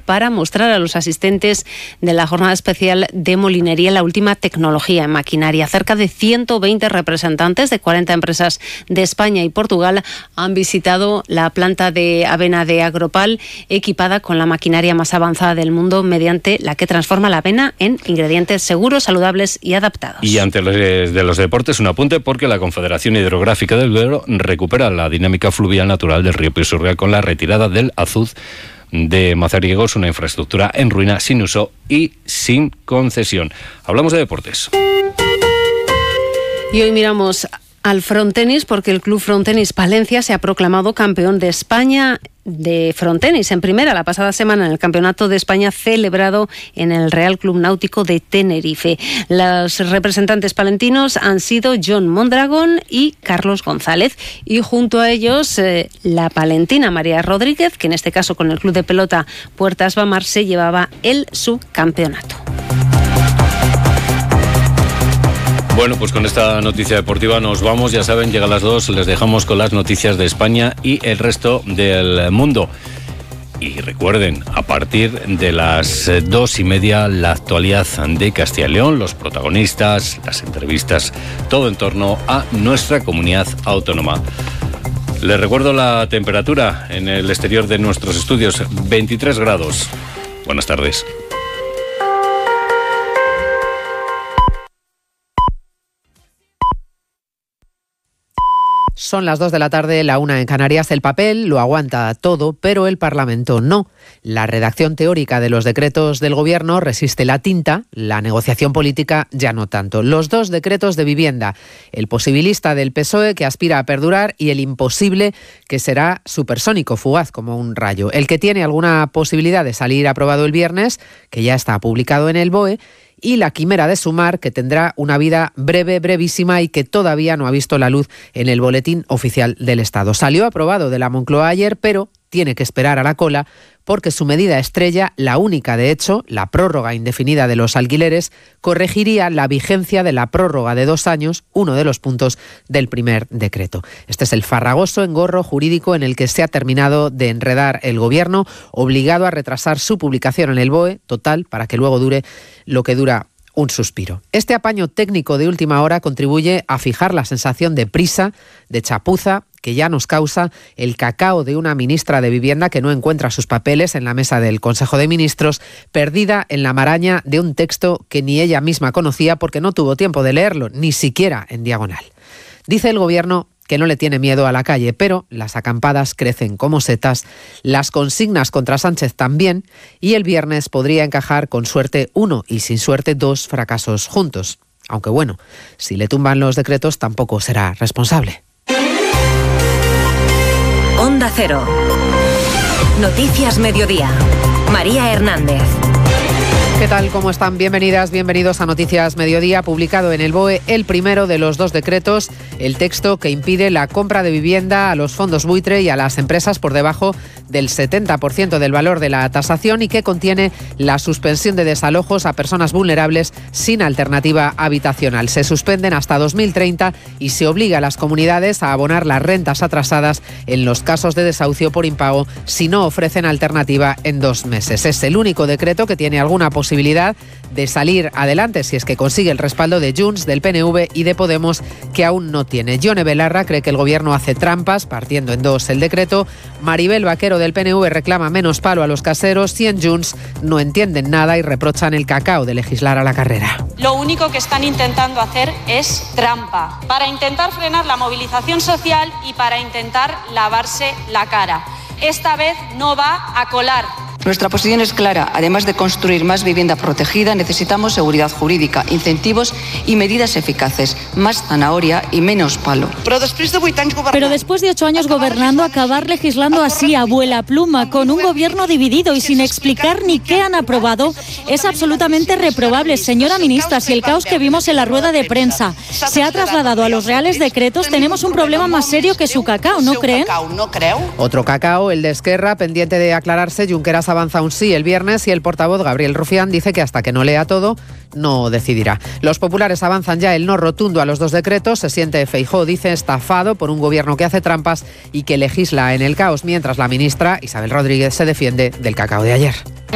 para mostrar a los asistentes de la jornada especial de molinería la última tecnología en maquinaria. Cerca de 120 representantes de 40 empresas de España y Portugal han visitado la planta de avena de Agropal, equipada con la maquinaria más avanzada del mundo, mediante la que transforma la avena en ingredientes seguros, saludables y adaptados. Y antes de los deportes, un apunte, porque la Confederación Hidrográfica del Duero recupera la dinámica fluvial natural del río Pisuerga con la retirada del azud de Mazariegos, una infraestructura en ruina, sin uso y sin concesión. Hablamos de deportes. Y hoy miramos al frontenis, porque el Club Frontenis Palencia se ha proclamado campeón de España de frontenis en primera la pasada semana en el Campeonato de España celebrado en el Real Club Náutico de Tenerife. Los representantes palentinos han sido John Mondragón y Carlos González, y junto a ellos la palentina María Rodríguez, que en este caso con el Club de Pelota Puertas Bamar se llevaba el subcampeonato. Bueno, pues con esta noticia deportiva nos vamos. Ya saben, llega a las 2, les dejamos con las noticias de España y el resto del mundo. Y recuerden, a partir de las 2:30, la actualidad de Castilla y León, los protagonistas, las entrevistas, todo en torno a nuestra comunidad autónoma. Les recuerdo la temperatura en el exterior de nuestros estudios, 23 grados. Buenas tardes. Son las 2 de la tarde, la 1 en Canarias. El papel lo aguanta todo, pero el Parlamento no. La redacción teórica de los decretos del Gobierno resiste la tinta, la negociación política ya no tanto. Los dos decretos de vivienda, el posibilista del PSOE, que aspira a perdurar, y el imposible, que será supersónico, fugaz como un rayo. El que tiene alguna posibilidad de salir aprobado el viernes, que ya está publicado en el BOE, y la quimera de Sumar, que tendrá una vida breve, brevísima, y que todavía no ha visto la luz en el Boletín Oficial del Estado. Salió aprobado de la Moncloa ayer, pero tiene que esperar a la cola, porque su medida estrella, la única de hecho, la prórroga indefinida de los alquileres, corregiría la vigencia de la prórroga de 2 años, uno de los puntos del primer decreto. Este es el farragoso engorro jurídico en el que se ha terminado de enredar el Gobierno, obligado a retrasar su publicación en el BOE, total, para que luego dure lo que dura un suspiro. Este apaño técnico de última hora contribuye a fijar la sensación de prisa, de chapuza, que ya nos causa el cacao de una ministra de Vivienda que no encuentra sus papeles en la mesa del Consejo de Ministros, perdida en la maraña de un texto que ni ella misma conocía porque no tuvo tiempo de leerlo, ni siquiera en diagonal. Dice el Gobierno que no le tiene miedo a la calle, pero las acampadas crecen como setas, las consignas contra Sánchez también, y el viernes podría encajar con suerte 1 y sin suerte 2 fracasos juntos. Aunque bueno, si le tumban los decretos tampoco será responsable. Onda Cero. Noticias Mediodía. María Hernández. ¿Qué tal? ¿Cómo están? Bienvenidas, bienvenidos a Noticias Mediodía. Publicado en el BOE el primero de los 2 decretos, el texto que impide la compra de vivienda a los fondos buitre y a las empresas por debajo del 70% del valor de la tasación, y que contiene la suspensión de desalojos a personas vulnerables sin alternativa habitacional. Se suspenden hasta 2030 y se obliga a las comunidades a abonar las rentas atrasadas en los casos de desahucio por impago si no ofrecen alternativa en 2 meses. Es el único decreto que tiene alguna posibilidad de salir adelante si es que consigue el respaldo de Junts, del PNV y de Podemos, que aún no tiene. Yone Belarra cree que el Gobierno hace trampas, partiendo en 2 el decreto. Maribel Vaquero, del PNV, reclama menos palo a los caseros, y en Junts no entienden nada y reprochan el cacao de legislar a la carrera. Lo único que están intentando hacer es trampa, para intentar frenar la movilización social y para intentar lavarse la cara. Esta vez no va a colar. Nuestra posición es clara. Además de construir más vivienda protegida, necesitamos seguridad jurídica, incentivos y medidas eficaces, más zanahoria y menos palo. Pero después de 8 años gobernando, acabar legislando así, a vuela pluma, con un Gobierno dividido y sin explicar ni qué han aprobado, es absolutamente reprobable. Señora ministra, si el caos que vimos en la rueda de prensa se ha trasladado a los reales decretos, tenemos un problema más serio que su cacao, ¿no creen? Otro cacao, el de Esquerra, pendiente de aclararse. Junqueras avanza un sí el viernes y el portavoz Gabriel Rufián dice que hasta que no lea todo no decidirá. Los populares avanzan ya el no rotundo a los 2 decretos. Se siente Feijóo, dice, estafado por un Gobierno que hace trampas y que legisla en el caos, mientras la ministra Isabel Rodríguez se defiende del cacao de ayer.